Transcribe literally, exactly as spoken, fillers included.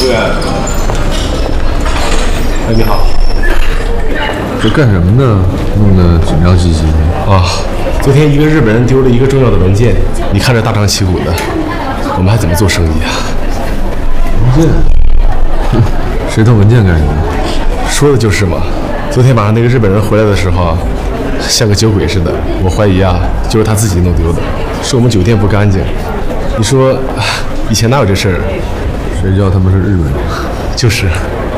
服务员。哎，你好。 这干什么呢？弄得紧张兮兮的。 啊，昨天一个日本人丢了一个重要的文件，你看着大张旗鼓的，我们还怎么做生意啊？ 文件？谁偷文件干什么？ 说的就是嘛。昨天晚上那个日本人回来的时候啊，像个酒鬼似的，我怀疑啊，就是他自己弄丢的，是我们酒店不干净。你说，以前哪有这事儿？ 谁知道他们是日本人？ 就是。